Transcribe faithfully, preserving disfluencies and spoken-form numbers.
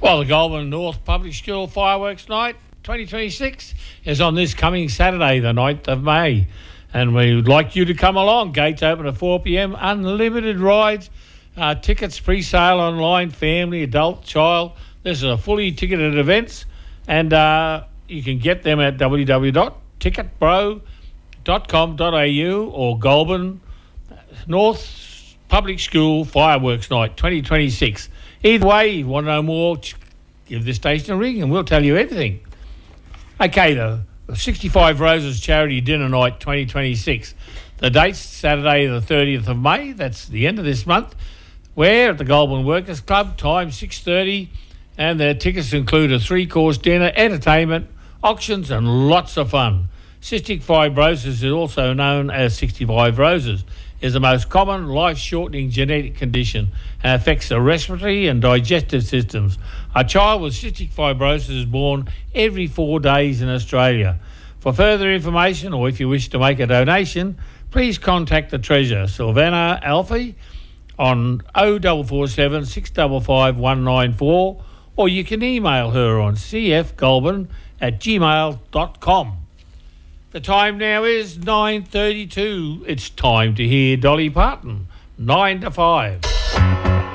Well, the Goulburn North Public School Fireworks Night twenty twenty-six is on this coming Saturday, the ninth of May. And we would like you to come along. Gates open at four p m. Unlimited rides. Uh, tickets pre-sale online, family, adult, child. This is a fully ticketed event. And uh, you can get them at w w w dot ticket bro dot com dot a u or Goulburn North Public School Fireworks Night twenty twenty-six. Either way, you want to know more, give the station a ring and we'll tell you everything. Okay, the sixty-five Roses Charity Dinner Night twenty twenty-six. The date's Saturday the thirtieth of May, that's the end of this month. We're at the Goulburn Workers Club, time six thirty, and their tickets include a three-course dinner, entertainment, auctions and lots of fun. Cystic fibrosis is also known as sixty-five Roses. Is the most common life-shortening genetic condition and affects the respiratory and digestive systems. A child with cystic fibrosis is born every four days in Australia. For further information, or if you wish to make a donation, please contact the Treasurer, Sylvana Alfie, on oh four four seven, six five five, one nine four, or you can email her on c f goulburn at gmail dot com. The time now is nine thirty-two. It's time to hear Dolly Parton, nine to five.